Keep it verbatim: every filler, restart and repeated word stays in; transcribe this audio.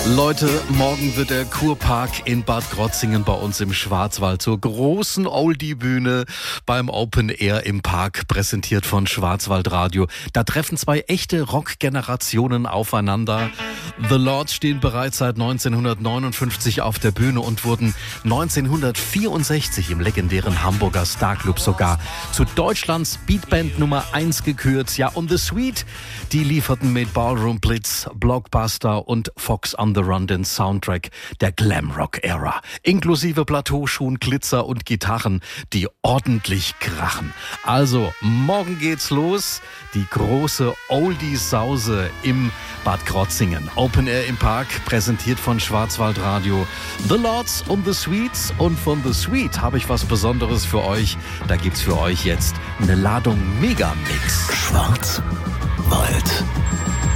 Leute, morgen wird der Kurpark in Bad Krozingen bei uns im Schwarzwald zur großen Oldie-Bühne beim Open Air im Park, präsentiert von Schwarzwaldradio. Da treffen zwei echte Rock-Generationen aufeinander. The Lords stehen bereits seit neunzehnhundertneunundfünfzig auf der Bühne und wurden neunzehnhundertvierundsechzig im legendären Hamburger Starclub sogar zu Deutschlands Beatband Nummer eins gekürt. Ja, und The Sweet, die lieferten mit Ballroom Blitz, Blockbuster und Fox on the Run den Soundtrack der Glamrock-Ära. Inklusive Plateauschuhen, Glitzer und Gitarren, die ordentlich krachen. Also, morgen geht's los. Die große Oldie-Sause im Bad Krozingen. Open Air im Park, präsentiert von Schwarzwaldradio. The Lords und The Sweets. Und von The Sweet habe ich was Besonderes für euch. Da gibt's für euch jetzt eine Ladung Megamix. Schwarzwald.